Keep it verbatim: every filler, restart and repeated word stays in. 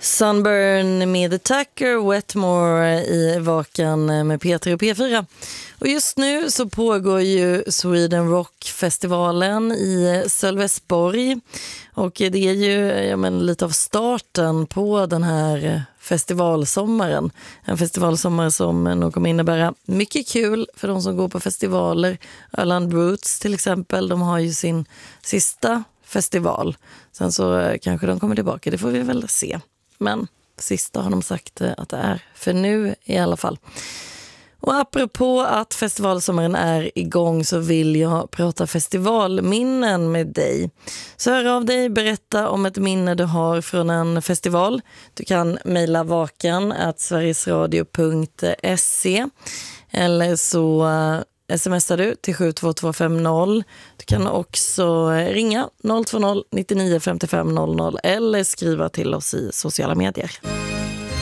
Sunburn med Attacker, Wetmore i Vaken med P tre och P fyra. Och just nu så pågår ju Sweden Rock-festivalen i Sölvesborg. Och det är ju ja, men, lite av starten på den här festivalsommaren. En festivalsommar som nog kommer innebära mycket kul för de som går på festivaler. Öland Roots till exempel, de har ju sin sista festival. Sen så kanske de kommer tillbaka, det får vi väl se. Men sista har de sagt att det är för nu i alla fall. Och apropå att festivalsommaren är igång så vill jag prata festivalminnen med dig. Så hör av dig, berätta om ett minne du har från en festival. Du kan mejla vaken at sverigesradio punkt se eller så smsar du till sju två två fem noll. Du kan också ringa noll två noll nittionio femtiofem noll noll eller skriva till oss i sociala medier.